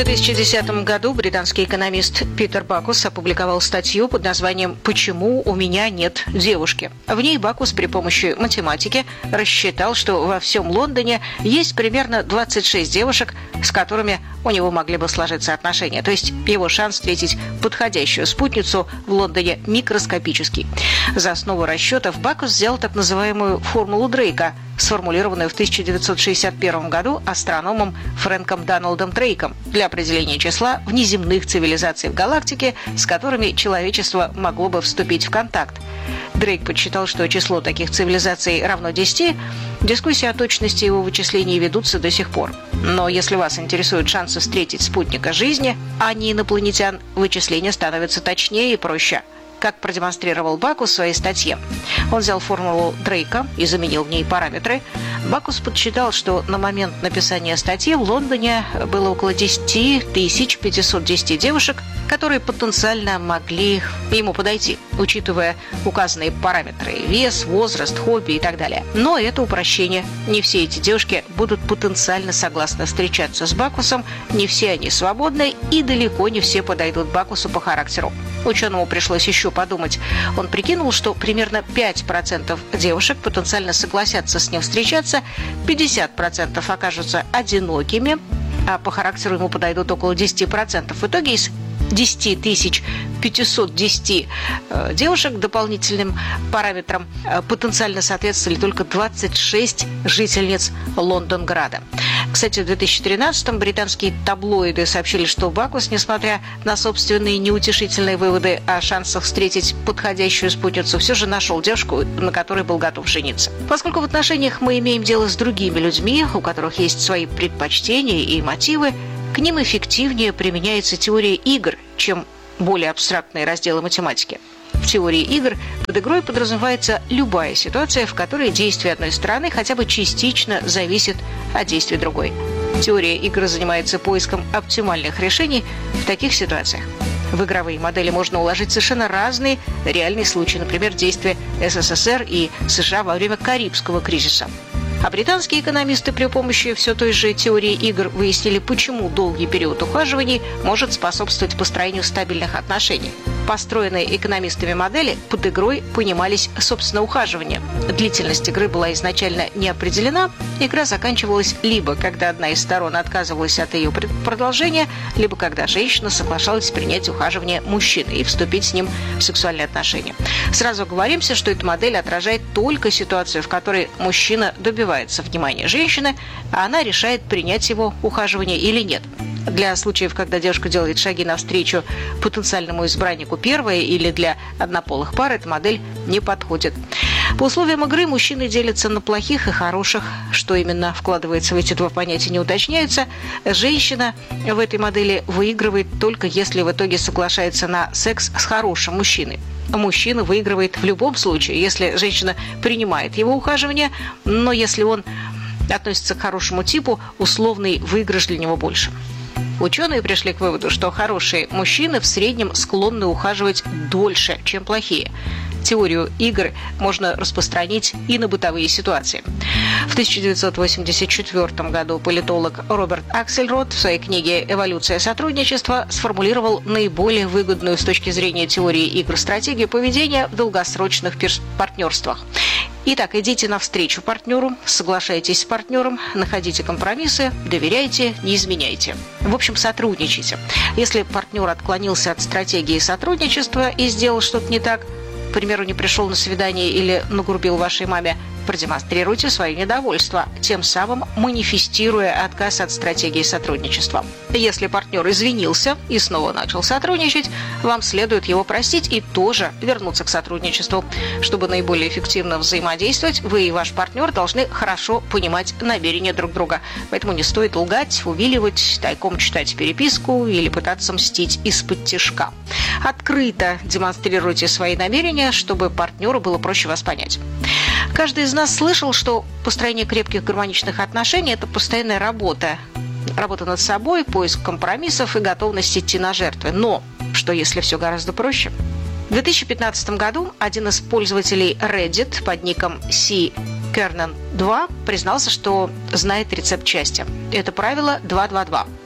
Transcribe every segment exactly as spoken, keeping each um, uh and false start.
две тысячи десятом году британский экономист Питер Бакус опубликовал статью под названием «Почему у меня нет девушки?». В ней Бакус при помощи математики рассчитал, что во всем Лондоне есть примерно двадцать шесть девушек, с которыми у него могли бы сложиться отношения. То есть его шанс встретить подходящую спутницу в Лондоне микроскопический. За основу расчетов Бакус взял так называемую формулу Дрейка, сформулированную в тысяча девятьсот шестьдесят первом году астрономом Фрэнком Дональдом Дрейком для определения числа внеземных цивилизаций в галактике, с которыми человечество могло бы вступить в контакт. Дрейк подсчитал, что число таких цивилизаций равно десяти. Дискуссии о точности его вычислений ведутся до сих пор. Но если вас интересуют шансы встретить спутника жизни, а не инопланетян, вычисления становятся точнее и проще. Как продемонстрировал Бакус в своей статье. Он взял формулу Дрейка и заменил в ней параметры. Бакус подсчитал, что на момент написания статьи в Лондоне было около десять тысяч пятьсот десять девушек, которые потенциально могли ему подойти, учитывая указанные параметры – вес, возраст, хобби и так далее. Но это упрощение. Не все эти девушки будут потенциально согласны встречаться с Бакусом, не все они свободны и далеко не все подойдут Бакусу по характеру. Ученому пришлось еще подумать. Он прикинул, что примерно пять процентов девушек потенциально согласятся с ним встречаться, пятьдесят процентов окажутся одинокими, а по характеру ему подойдут около десять процентов. В итоге из десять тысяч пятьсот десять э, девушек дополнительным параметрам э, потенциально соответствовали только двадцать шесть жительниц Лондонграда. Кстати, в две тысячи тринадцатом британские таблоиды сообщили, что Бакус, несмотря на собственные неутешительные выводы о шансах встретить подходящую спутницу, все же нашел девушку, на которой был готов жениться. Поскольку в отношениях мы имеем дело с другими людьми, у которых есть свои предпочтения и мотивы, к ним эффективнее применяется теория игр, чем более абстрактные разделы математики. В теории игр под игрой подразумевается любая ситуация, в которой действие одной стороны хотя бы частично зависит от действия другой. Теория игр занимается поиском оптимальных решений в таких ситуациях. В игровые модели можно уложить совершенно разные реальные случаи, например, действия СССР и США во время Карибского кризиса. А британские экономисты при помощи все той же теории игр выяснили, почему долгий период ухаживаний может способствовать построению стабильных отношений. Построенные экономистами модели под игрой понимались, собственно, ухаживания. Длительность игры была изначально не определена. Игра заканчивалась либо когда одна из сторон отказывалась от ее продолжения, либо когда женщина соглашалась принять ухаживание мужчины и вступить с ним в сексуальные отношения. Сразу оговоримся, что эта модель отражает только ситуацию, в которой мужчина добивается внимания женщины, а она решает, принять его ухаживание или нет. Для случаев, когда девушка делает шаги навстречу потенциальному избраннику первой или для однополых пар, эта модель не подходит. По условиям игры мужчины делятся на плохих и хороших. Что именно вкладывается в эти два понятия, не уточняется. Женщина в этой модели выигрывает только если в итоге соглашается на секс с хорошим мужчиной. Мужчина выигрывает в любом случае, если женщина принимает его ухаживание, но если он относится к хорошему типу, условный выигрыш для него больше. Ученые пришли к выводу, что хорошие мужчины в среднем склонны ухаживать дольше, чем плохие. Теорию игр можно распространить и на бытовые ситуации. В тысяча девятьсот восемьдесят четвёртом году политолог Роберт Аксельрод в своей книге «Эволюция сотрудничества» сформулировал наиболее выгодную с точки зрения теории игр стратегию поведения в долгосрочных партнерствах. Итак, идите навстречу партнеру, соглашайтесь с партнером, находите компромиссы, доверяйте, не изменяйте. В общем, сотрудничайте. Если партнер отклонился от стратегии сотрудничества и сделал что-то не так, к примеру, не пришел на свидание или нагрубил вашей маме, продемонстрируйте свое недовольство, тем самым манифестируя отказ от стратегии сотрудничества. Если партнер извинился и снова начал сотрудничать, вам следует его простить и тоже вернуться к сотрудничеству. Чтобы наиболее эффективно взаимодействовать, вы и ваш партнер должны хорошо понимать намерения друг друга. Поэтому не стоит лгать, увиливать, тайком читать переписку или пытаться мстить из-под тишка. Открыто демонстрируйте свои намерения, чтобы партнеру было проще вас понять. Каждый из нас слышал, что построение крепких гармоничных отношений – это постоянная работа. Работа над собой, поиск компромиссов и готовность идти на жертвы. Но что если все гораздо проще? В две тысячи пятнадцатом году один из пользователей Reddit под ником си кернан два признался, что знает рецепт счастья. Это правило два два два.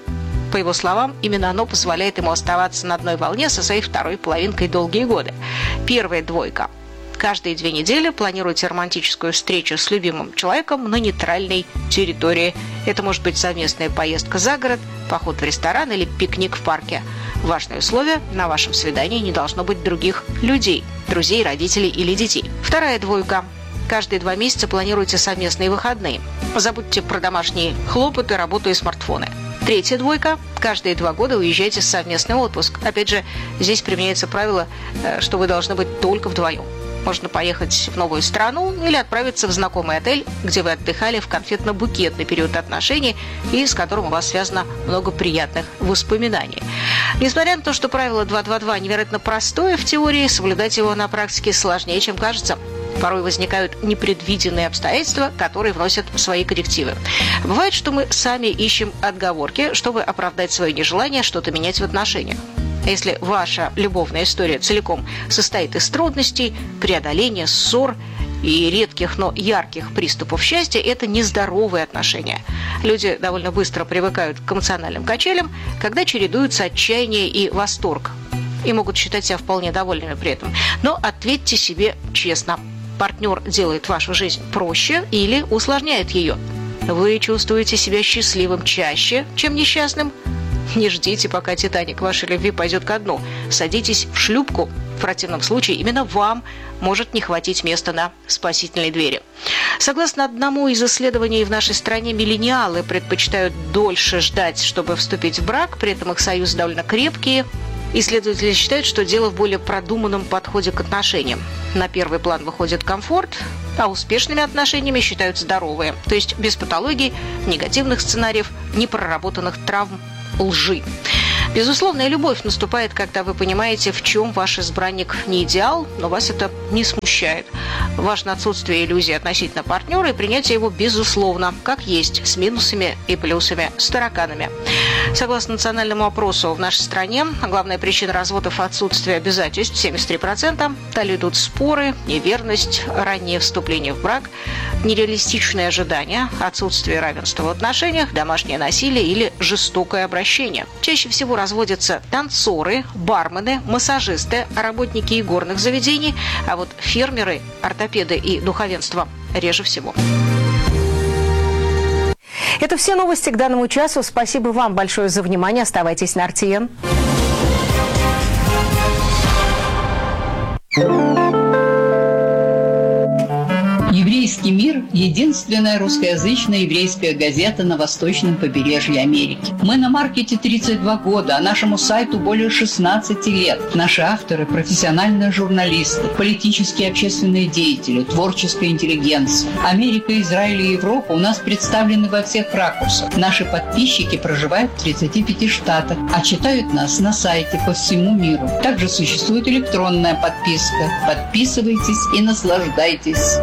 По его словам, именно оно позволяет ему оставаться на одной волне со своей второй половинкой долгие годы. Первая двойка. Каждые две недели планируйте романтическую встречу с любимым человеком на нейтральной территории. Это может быть совместная поездка за город, поход в ресторан или пикник в парке. Важное условие – на вашем свидании не должно быть других людей, друзей, родителей или детей. Вторая двойка. Каждые два месяца планируйте совместные выходные. Забудьте про домашние хлопоты, работу и смартфоны. Третья двойка. Каждые два года уезжайте в совместный отпуск. Опять же, здесь применяется правило, что вы должны быть только вдвоем. Можно поехать в новую страну или отправиться в знакомый отель, где вы отдыхали в конфетно-букетный период отношений и с которым у вас связано много приятных воспоминаний. Несмотря на то, что правило два два два невероятно простое в теории, соблюдать его на практике сложнее, чем кажется. Порой возникают непредвиденные обстоятельства, которые вносят свои коррективы. Бывает, что мы сами ищем отговорки, чтобы оправдать свое нежелание что-то менять в отношениях. Если ваша любовная история целиком состоит из трудностей, преодоления, ссор и редких, но ярких приступов счастья, это нездоровые отношения. Люди довольно быстро привыкают к эмоциональным качелям, когда чередуются отчаяние и восторг, и могут считать себя вполне довольными при этом. Но ответьте себе честно. Партнер делает вашу жизнь проще или усложняет ее? Вы чувствуете себя счастливым чаще, чем несчастным? Не ждите, пока «Титаник» вашей любви пойдет ко дну. Садитесь в шлюпку. В противном случае именно вам может не хватить места на спасительной двери. Согласно одному из исследований, в нашей стране миллениалы предпочитают дольше ждать, чтобы вступить в брак, при этом их союзы довольно крепкие. Исследователи считают, что дело в более продуманном подходе к отношениям. На первый план выходит комфорт, а успешными отношениями считают здоровые, то есть без патологий, негативных сценариев, непроработанных травм, лжи. Безусловная любовь наступает, когда вы понимаете, в чем ваш избранник не идеал, но вас это не смущает. Важно отсутствие иллюзий относительно партнера и принятие его безусловно, как есть, с минусами и плюсами, с тараканами. Согласно национальному опросу в нашей стране, главная причина разводов – отсутствие обязательств, семьдесят три процента. Далее идут споры, неверность, раннее вступление в брак, нереалистичные ожидания, отсутствие равенства в отношениях, домашнее насилие или жестокое обращение. Чаще всего разводятся танцоры, бармены, массажисты, работники игорных заведений, а вот фермеры, ортопеды и духовенство реже всего. Это все новости к данному часу. Спасибо вам большое за внимание. Оставайтесь на эр ти эн. «Еврейский мир» – единственная русскоязычная еврейская газета на восточном побережье Америки. Мы на маркете тридцать два года, а нашему сайту более шестнадцати лет. Наши авторы – профессиональные журналисты, политические и общественные деятели, творческая интеллигенция. Америка, Израиль и Европа у нас представлены во всех ракурсах. Наши подписчики проживают в тридцати пяти штатах, а читают нас на сайте по всему миру. Также существует электронная подписка. Подписывайтесь и наслаждайтесь.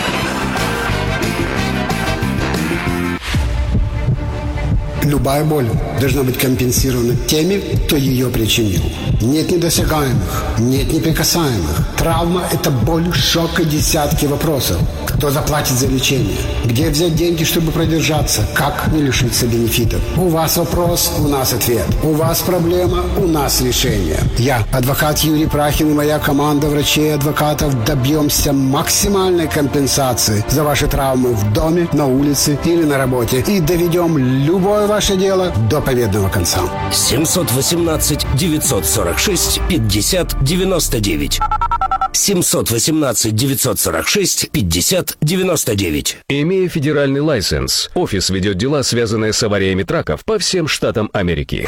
Любая боль должна быть компенсирована теми, кто ее причинил. Нет недосягаемых, нет неприкасаемых. Травма – это боль, шок и десятки вопросов. Кто заплатит за лечение? Где взять деньги, чтобы продержаться? Как не лишиться бенефитов? У вас вопрос, у нас ответ. У вас проблема, у нас решение. Я, адвокат Юрий Прахин и моя команда врачей и адвокатов добьемся максимальной компенсации за ваши травмы в доме, на улице или на работе и доведем любое ваше дело до победного конца. семьсот восемнадцать девятьсот сорок шесть пятьдесят девяносто девять. семьсот восемнадцать девятьсот сорок шесть пятьдесят девяносто девять. Имея федеральный лайсенс, офис ведет дела, связанные с авариями траков по всем штатам Америки.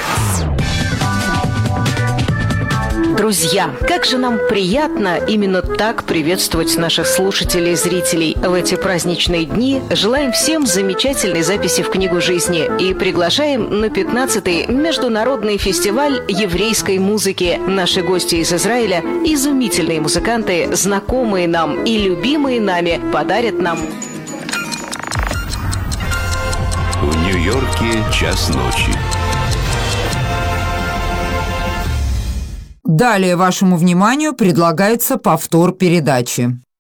Друзья, как же нам приятно именно так приветствовать наших слушателей и зрителей в эти праздничные дни. Желаем всем замечательной записи в книгу жизни и приглашаем на пятнадцатый международный фестиваль еврейской музыки. Наши гости из Израиля, изумительные музыканты, знакомые нам и любимые нами, подарят нам... В Нью-Йорке час ночи. Далее вашему вниманию предлагается повтор передачи.